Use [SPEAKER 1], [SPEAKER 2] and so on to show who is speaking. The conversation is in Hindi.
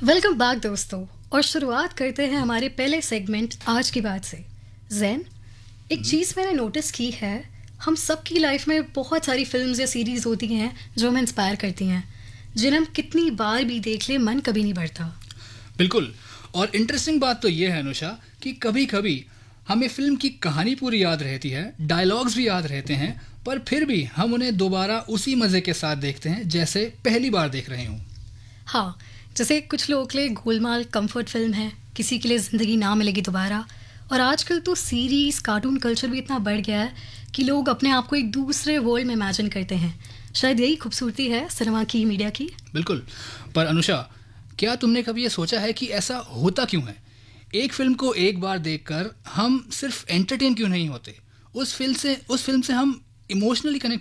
[SPEAKER 1] वेलकम बैक दोस्तों। और शुरुआत करते हैं हमारे पहले सेगमेंट आज की बात से। जैन, एक चीज़ मैंने नोटिस की है, हम सबकी लाइफ में बहुत सारी फिल्म्स या सीरीज़ होती हैं जो हमें इंस्पायर करती हैं, जिन्हें हम कितनी बार भी देख ले मन कभी नहीं भरता।
[SPEAKER 2] बिल्कुल। और इंटरेस्टिंग बात तो ये है अनुषा कि कभी कभी हमें फिल्म की कहानी पूरी याद रहती है, डायलॉग्स भी याद रहते हैं, पर फिर भी हम उन्हें दोबारा उसी मज़े के साथ देखते हैं जैसे पहली बार देख रहे हूँ।
[SPEAKER 1] हाँ, जैसे कुछ लोगों के लिए गोलमाल कंफर्ट फिल्म है, किसी के लिए ज़िंदगी ना मिलेगी दोबारा। और आजकल तो सीरीज़ कार्टून कल्चर भी इतना बढ़ गया है कि लोग अपने आप को एक दूसरे वर्ल्ड में इमेजिन करते हैं। शायद यही खूबसूरती है सिनेमा की, मीडिया की।
[SPEAKER 2] बिल्कुल। पर अनुषा, क्या तुमने कभी ये सोचा है कि ऐसा होता क्यों है? एक फिल्म को एक बार देखकर हम सिर्फ एंटरटेन क्यों नहीं होते? उस फिल्म से हम इमोशनली कनेक्ट